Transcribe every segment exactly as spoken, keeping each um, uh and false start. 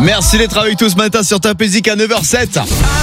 Merci d'être avec tous ce matin sur Top Music à neuf heures sept.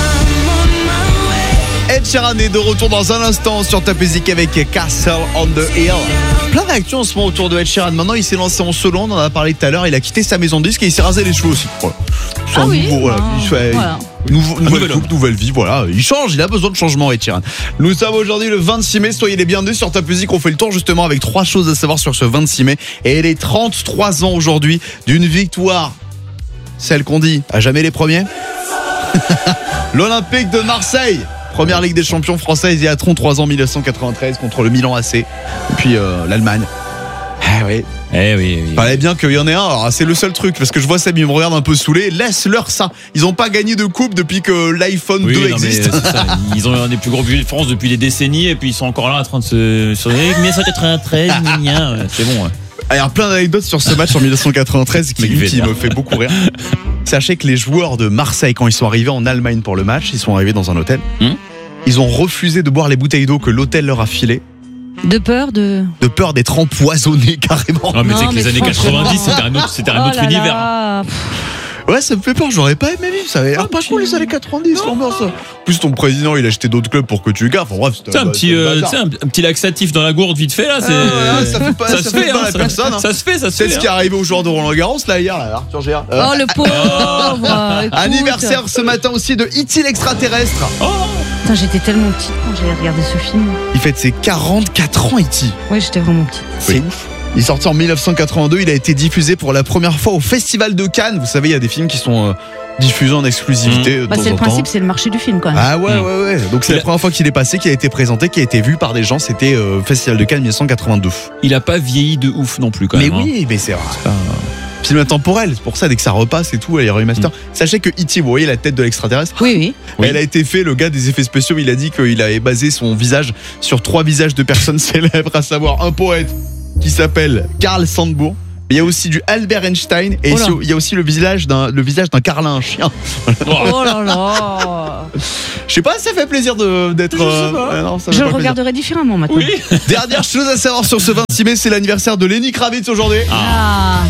Ed Sheeran est de retour dans un instant sur Top Music avec Castle on the Hill. Plein d'actions en ce moment autour de Ed Sheeran. Maintenant, il s'est lancé en solo, on en a parlé tout à l'heure. Il a quitté sa maison de disque et il s'est rasé les cheveux aussi. Voilà. Ah oui, nouveau, voilà. ah, Il fait, voilà. Nouveau, nouvelle nouvel coupe, nouvelle vie, voilà. Il change, il a besoin de changement, Ed Sheeran. Nous sommes aujourd'hui le vingt-six mai, soyez les bienvenus sur Top Music. On fait le tour justement avec trois choses à savoir sur ce vingt-six mai. Et les trente-trois ans aujourd'hui d'une victoire, celle qu'on dit à jamais les premiers. L'Olympique de Marseille, première Ligue des Champions française il y a trente-trois ans, mille neuf cent quatre-vingt-treize, contre le Milan A C. Et puis euh, l'Allemagne. Ah oui. Eh oui, oui. Fallait bien qu'il y en ait un. Alors, c'est le seul truc, parce que je vois Seb, il me regarde un peu saoulé. Laisse-leur ça. Ils ont pas gagné de coupe depuis que l'iPhone Oui, deux non, mais existe. c'est ça. Ils ont un des plus gros budgets de France depuis des décennies et puis ils sont encore là en train de se sur mille neuf cent quatre-vingt-treize, gna, gna. C'est bon. Ouais. Alors, plein d'anecdotes sur ce match en mille neuf cent quatre-vingt-treize qui, Mais qui me fait beaucoup rire. Sachez que les joueurs de Marseille, quand ils sont arrivés en Allemagne pour le match, ils sont arrivés dans un hôtel. Hmm Ils ont refusé de boire les bouteilles d'eau que l'hôtel leur a filées, De peur de. de peur d'être empoisonnés carrément. Non, mais Non, c'est que mais les années franchement. quatre-vingt-dix, c'était un autre, c'était un Oh autre là univers. là. Ouais, ça me fait peur, j'aurais pas aimé vivre, ça avait l'air Ah, pas tu- cool les années quatre-vingt-dix, l'ambiance. En plus, ton président, il a acheté d'autres clubs pour que tu gaffes. Enfin, bref, c'était C'est un bah, petit, c'était le euh, bazar. tu sais, un, un petit laxatif dans la gourde vite fait là. C'est, Ah, ouais, ça fait pas- ça se fait fait, pas hein, la ça- personne, hein. Ça se fait, ça se C'est fait. ce qui est hein. arrivé au joueur de Roland Garros là hier, là, Arthur Gérard. Euh, Oh le pauvre. Écoute. Anniversaire ce matin aussi de E T l'extraterrestre. Oh, Putain, j'étais tellement petite quand j'ai regardé ce film. Il fête ses quarante-quatre ans, E T. Ouais, j'étais vraiment petite. C'est ouf. Il est sorti en mille neuf cent quatre-vingt-deux, il a été diffusé pour la première fois au Festival de Cannes. Vous savez, il y a des films qui sont euh, diffusés en exclusivité Mmh. de Bah, temps c'est en le temps. principe, c'est le marché du film quand même. Ah ouais, Mmh. ouais, ouais. Donc c'est Il la a- première fois qu'il est passé, qu'il a été présenté, qui a été vu par des gens. C'était euh, Festival de Cannes mille neuf cent quatre-vingt-deux. il a pas vieilli de ouf non plus quand Mais même. hein. oui, mais c'est rare. Ah. Film intemporel, c'est pour ça dès que ça repasse et tout, il y a remaster. Mmh. Sachez que E T, vous voyez la tête de l'extraterrestre, Oui, oui. Oui. elle a été faite, le gars des effets spéciaux, il a dit qu'il avait basé son visage sur trois visages de personnes célèbres, à savoir un poète qui s'appelle Karl Sandburg. Il y a aussi du Albert Einstein et Oh là. il y a aussi le visage d'un le visage d'un carlin, un chien. Oh là là. Je sais pas, ça fait plaisir de d'être. Je sais euh, pas. ouais, non, ça fait Je pas le plaisir. regarderai différemment maintenant. Oui. Dernière chose à savoir sur ce vingt-six mai, c'est l'anniversaire de Lenny Kravitz aujourd'hui. Ah,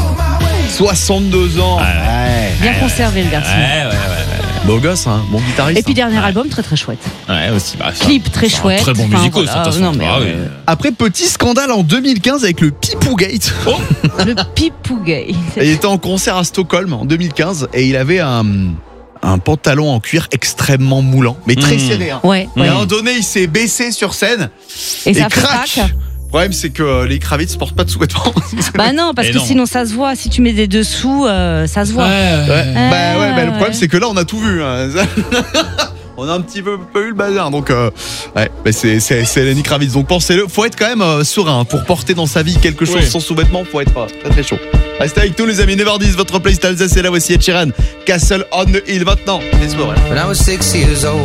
soixante-deux ans. Ouais. Ouais. bien conservé le garçon. Ouais, ouais, ouais. Beau gosse, hein, bon guitariste. Et puis hein. dernier album très très chouette. Ouais, aussi. Bah, ça- Clip très c'est un chouette. Très bon Enfin, musical, voilà. ça, de toute façon. Non, mais, Ah oui. euh, Après, petit scandale en deux mille quinze avec le Pipougate. Le Pipou Gay. Il était en concert à Stockholm en deux mille quinze et il avait un, un pantalon en cuir extrêmement moulant, mais très Mmh. serré. Hein. Ouais, Et ouais. à un moment donné, il s'est baissé sur scène Et et ça fait crac. crack. Le problème, c'est que les Kravitz portent pas de sous-vêtements. Bah non, parce Et que non. sinon ça se voit. Si tu mets des dessous, euh, ça se voit. Ouais. Ouais. Ah, bah ouais, bah le problème ouais. c'est que là on a tout vu. Hein. On a un petit peu, peu eu le bazar. Donc euh, ouais, bah c'est c'est c'est Lenny Kravitz. Donc pensez-le, faut être quand même euh, serein pour porter dans sa vie quelque chose Ouais. sans sous-vêtements. Faut être euh, très très chaud. Restez avec nous les amis. neuf heures dix, votre playlist Alsace, c'est là voici Ed Sheeran, Castle on the Hill maintenant. Les sports, hein. When I was six years old.